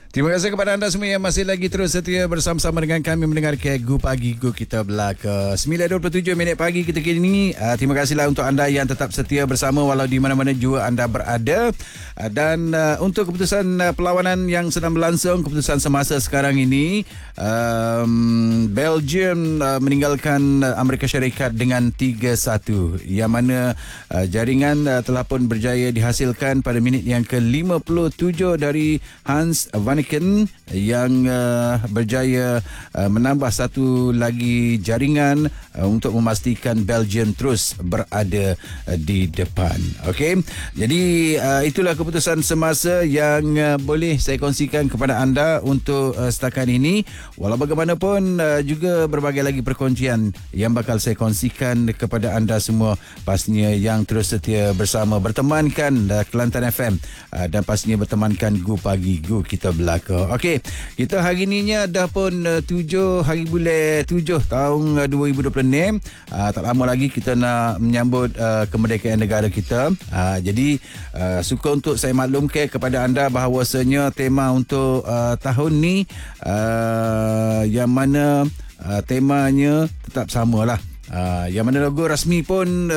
Terima kasih kepada anda semua yang masih lagi terus setia bersama-sama dengan kami mendengar Gu Pagi Gu kita belaka 9.27 pagi kita kini. Terima kasihlah untuk anda yang tetap setia bersama walau di mana-mana juga anda berada. Dan untuk keputusan perlawanan yang sedang berlangsung, keputusan semasa sekarang ini, Belgium meninggalkan Amerika Syarikat dengan 3-1, yang mana jaringan telah pun berjaya dihasilkan pada minit yang ke-57 dari Hans Vanaken yang berjaya menambah satu lagi jaringan untuk memastikan Belgium terus berada di depan. Okey. Jadi itulah keputusan semasa yang boleh saya kongsikan kepada anda untuk setakat ini. Walau bagaimanapun juga berbagai lagi perkongsian yang bakal saya kongsikan kepada anda semua, pastinya yang terus setia bersama bertemankan Kelantan FM dan pastinya bertemankan Gu Pagi Gu kita belaka. Okey, kita hari ininya dah pun 7 hari bulan 7 tahun 2026. Tak lama lagi kita nak menyambut kemerdekaan negara kita. Jadi suka untuk saya maklumkan kepada anda bahawasanya tema untuk tahun ni yang mana temanya tetap samalah. Yang mana logo rasmi pun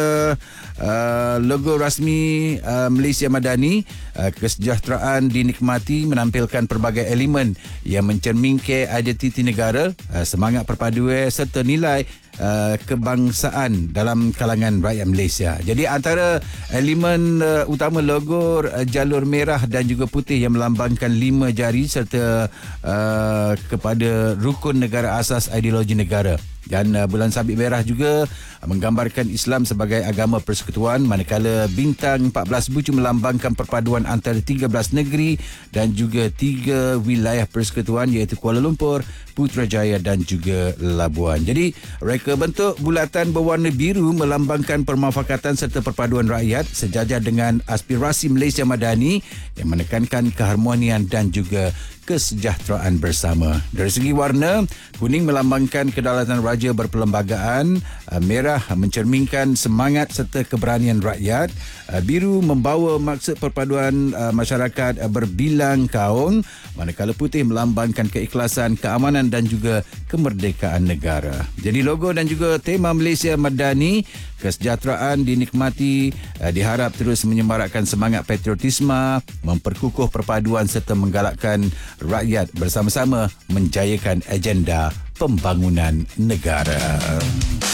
logo rasmi Malaysia Madani, kesejahteraan dinikmati, menampilkan pelbagai elemen yang mencerminkan identiti negara, semangat perpaduan serta nilai kebangsaan dalam kalangan rakyat Malaysia. Jadi antara elemen utama logo jalur merah dan juga putih yang melambangkan 5 jari serta kepada rukun negara asas ideologi negara. Dan bulan sabit merah juga menggambarkan Islam sebagai agama persekutuan, manakala bintang 14 bucu melambangkan perpaduan antara 13 negeri dan juga 3 wilayah persekutuan iaitu Kuala Lumpur, Putrajaya dan juga Labuan. Jadi reka bentuk bulatan berwarna biru melambangkan permufakatan serta perpaduan rakyat sejajar dengan aspirasi Malaysia Madani yang menekankan keharmonian dan juga kesejahteraan bersama. Dari segi warna, kuning melambangkan kedaulatan raja berperlembagaan, merah mencerminkan semangat serta keberanian rakyat, biru membawa maksud perpaduan masyarakat berbilang kaum, manakala putih melambangkan keikhlasan, keamanan dan juga kemerdekaan negara. Jadi logo dan juga tema Malaysia Madani, kesejahteraan dinikmati, diharap terus menyemarakkan semangat patriotisme, memperkukuh perpaduan serta menggalakkan rakyat bersama-sama menjayakan agenda pembangunan negara.